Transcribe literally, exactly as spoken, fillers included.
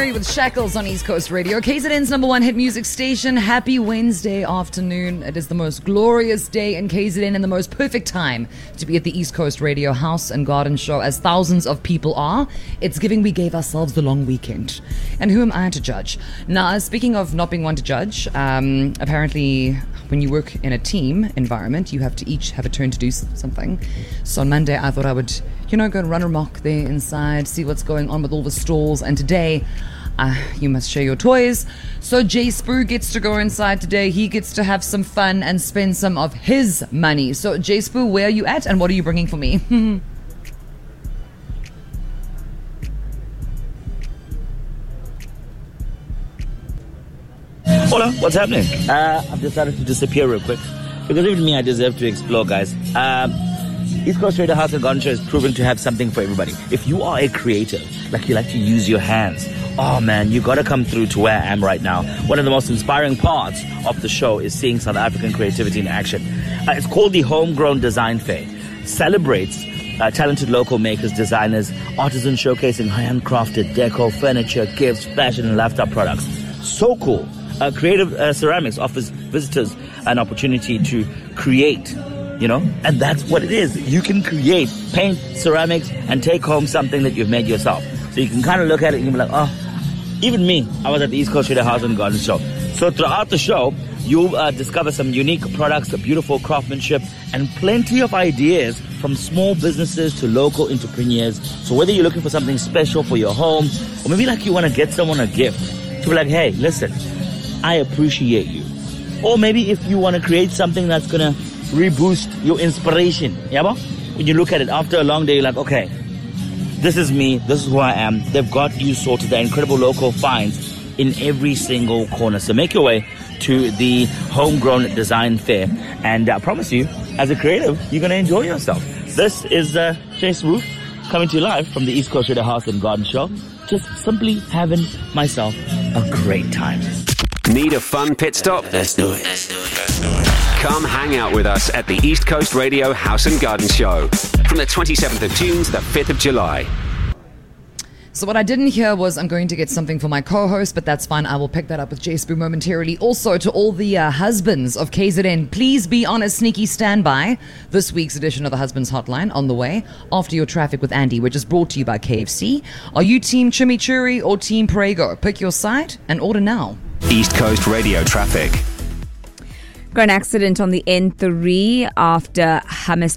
Churi with Shackles on East Coast Radio, K Z N's number one hit music station. Happy Wednesday afternoon. It is the most glorious day in K Z N and the most perfect time to be at the East Coast Radio House and Garden Show, as thousands of people are. It's giving we gave ourselves the long weekend. And who am I to judge? Now, speaking of not being one to judge, um, apparently when you work in a team environment, you have to each have a turn to do something. So on Monday, I thought I would, you know, go and run a mock there inside, see what's going on with all the stalls. And today, uh, you must share your toys. So Jay Spoo gets to go inside today. He gets to have some fun and spend some of his money. So Jay Spoo, where are you at and what are you bringing for me? Hola, what's happening? Uh, I've decided to disappear real quick because even me, I deserve to explore, guys. Um, East Coast Radio House and Garden Show is proven to have something for everybody. If you are a creative, like you like to use your hands, oh man, you gotta come through to where I am right now. One of the most inspiring parts of the show is seeing South African creativity in action. Uh, it's called the Homegrown Design Fair. Celebrates uh, talented local makers, designers, artisans showcasing handcrafted deco, furniture, gifts, fashion, and lifestyle products. So cool. Uh, Creative uh, Ceramics offers visitors an opportunity to create, you know, and that's what it is. You can create, paint ceramics, and take home something that you've made yourself. So you can kind of look at it and you can be like, oh, even me, I was at the East Coast Radio House and Garden Show. So throughout the show, you'll uh, discover some unique products, beautiful craftsmanship, and plenty of ideas from small businesses to local entrepreneurs. So whether you're looking for something special for your home, or maybe like you want to get someone a gift, to be like, hey, listen, I appreciate you. Or maybe if you want to create something that's going to reboost your inspiration. Yeah, when you look at it after a long day, you're like, okay, this is me. This is who I am. They've got you sorted. They're incredible local finds in every single corner. So make your way to the Homegrown Design Fair. And I promise you, as a creative, you're going to enjoy yourself. This is uh, Jay Spoo coming to you live from the East Coast Radio House and Garden Show. Just simply having myself a great time. Need a fun pit stop? Let's do it. Let's do it. Let's do it. Come hang out with us at the East Coast Radio House and Garden Show from the twenty-seventh of June to the fifth of July. So what I didn't hear was I'm going to get something for my co-host, but that's fine. I will pick that up with Jay Spoo momentarily. Also, to all the uh, husbands of K Z N, please be on a sneaky standby. This week's edition of the Husbands Hotline on the way after your traffic with Andy, which is brought to you by K F C. Are you Team Chimichurri or Team Prego? Pick your side and order now. East Coast Radio traffic. Got an accident on the N three after Hummus